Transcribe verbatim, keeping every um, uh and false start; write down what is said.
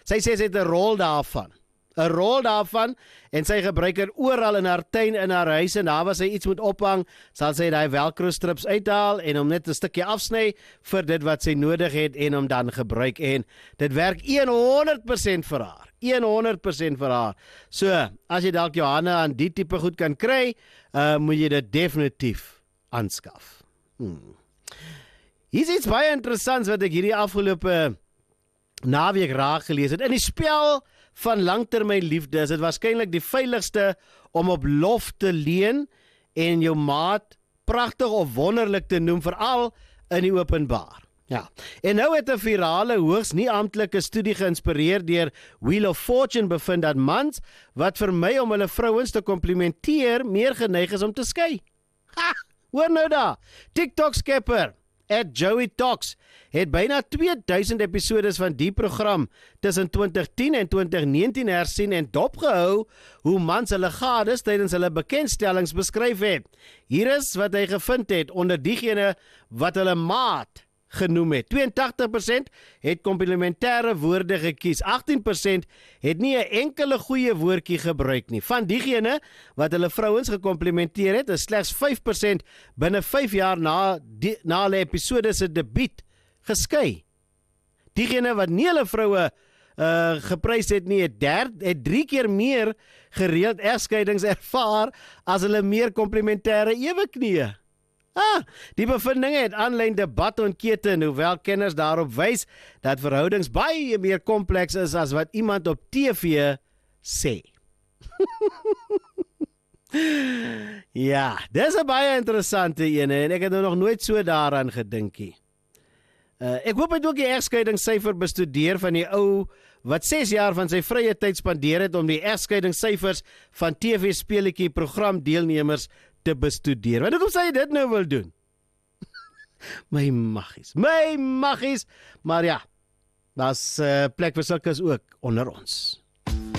Sy sê sy het 'n rol daarvan. 'n Rol daarvan en sy gebruik dit oral in haar tuin, in haar huis, en daar waar sy iets moet ophang, sal sy daai velcro strips uithaal en hom net 'n stukkie afsny vir dit wat sy nodig het en hom dan gebruik, en dit werk honderd persent vir haar. honderd persent vir haar. So, as jy dalk jou hande aan die tipe goed kan kry, uh, moet jy dit definitief aanskaf. Hmm. Hier is iets baie interessants wat ek hierdie afgelope naweek raak gelees het. In die spel van langtermyn liefde is dit waarskynlik die veiligste om op lof te leen en jou maat pragtig of wonderlik te noem, veral in die openbaar. Ja, en nou het 'n virale, hoogs nie amptelike studie geïnspireer deur Wheel of Fortune bevind dat mans wat vermy om hulle vrouens te komplimenteer, meer geneig is om te skei. Ha, hoor nou daar, TikTok-skepper at Joey Talks het byna twee duisend episodes van die program tussen twintig tien en twintig negentien hersien en dopgehou hoe mans hulle gades tydens hulle bekendstellings beskryf het. Hier is wat hy gevind het onder diegene wat hulle maat genoem het. twee en tagtig persent het komplimentêre woorde gekies. agttien persent het nie 'n enkele goeie woordjie gebruik nie. Van diegene wat hulle vrouens gekomplimenteer het, is slegs vyf persent binne vyf jaar na die, na hulle episode se debuut geskei. Diegene wat nie hulle vroue uh, geprys het nie, het, derd, het drie keer meer gereeld egskeidings ervaar as hulle meer komplimentêre eweknieë. Ah, die bevindinge het aanlyn debat ontketen, hoewel kenners daarop wys dat verhoudings baie meer kompleks is as wat iemand op T V sê. Ja, dis 'n baie interessante ene en ek het nou nog nooit so daaraan gedinkie. Uh, ek hoop hy het ook die egskeidingssyfer bestudeer van die ou wat ses jaar van sy vrye tyd spandeer het om die egskeidingssyfers van T V-speletjie programdeelnemers te bestudeer. Want hoekom sê jy dit nou wil doen? My maggies, my maggies, maar ja, daar's uh, plek vir sulkes ook onder ons.